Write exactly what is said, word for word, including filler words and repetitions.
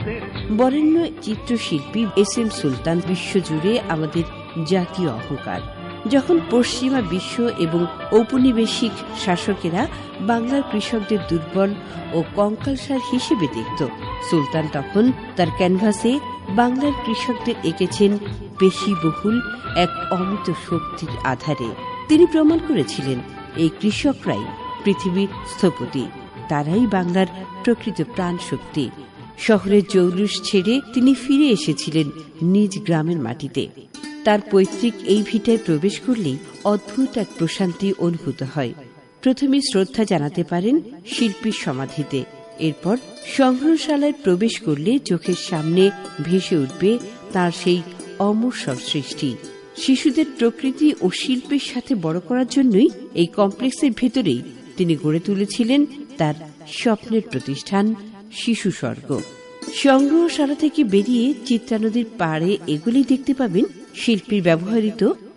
বরেণ্য চিত্রশিল্পী S M সুলতান বিশ্বজুড়ে আমাদের জাতীয় অহংকার। যখন পশ্চিমা বিশ্ব এবং ঔপনিবেশিক শাসকেরা বাংলার কৃষকদের দুর্বল ও কঙ্কালসার হিসেবে দেখত, সুলতান তখন তার ক্যানভাসে বাংলার কৃষকদের এঁকেছেন পেশিবহুল এক অমিত শক্তির আধারে। তিনি প্রমাণ করেছিলেন এই কৃষকরাই পৃথিবীর স্থপতি, তারাই বাংলার প্রকৃত প্রাণ শক্তি। শহরের জৌলুস ছেড়ে তিনি ফিরে এসেছিলেন নিজ গ্রামের মাটিতে। তার পৈতৃক এই ভিটায় প্রবেশ করলেই অদ্ভুত এক প্রশান্তি অনুভূত হয়। প্রথমে শ্রদ্ধা জানাতে পারেন শিল্পীর সমাধিতে, এরপর সংগ্রহশালায় প্রবেশ করলে চোখের সামনে ভেসে উঠবে তার সেই অমর সব সৃষ্টি। শিশুদের প্রকৃতি ও শিল্পের সাথে বড় করার জন্যই এই কমপ্লেক্সের ভেতরেই তিনি গড়ে তুলেছিলেন তার স্বপ্নের প্রতিষ্ঠান শিশু স্বর্গ। সংগ্রহশালা থেকে বেরিয়ে চিত্রা নদীর পাড়ে এগুলি দেখতে পাবেন শিল্পীর ব্যবহৃত